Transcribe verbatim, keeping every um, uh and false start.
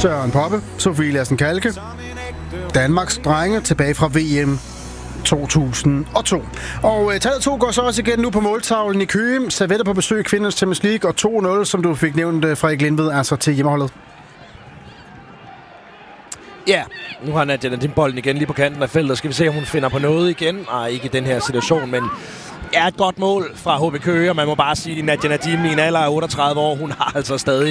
Søren Poppe, Sofie Lassen Kalke, Danmarks drenge tilbage fra V M to tusind og to. Og øh, tallet to går så også igen nu på måltavlen i Køge. Servette på besøg i Kvindernes Champions League, og to nul, som du fik nævnt, øh, Frederik Lindved, altså til hjemmeholdet. Ja, nu har Nadia Nadim bolden igen lige på kanten af feltet. Skal vi se, om hun finder på noget igen? Nej, ikke i den her situation, men er et godt mål fra H B Køge, og man må bare sige, at Nadia Nadim i en alder af otteogtredive år, hun har altså stadig